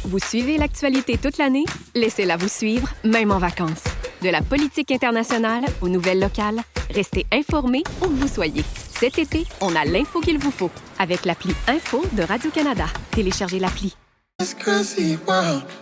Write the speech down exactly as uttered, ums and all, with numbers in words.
Vous suivez l'actualité toute l'année? Laissez-la vous suivre, même en vacances. De la politique internationale aux nouvelles locales, restez informés où que vous soyez. Cet été, on a l'info qu'il vous faut avec l'appli Info de Radio-Canada. Téléchargez l'appli. It's crazy, wow.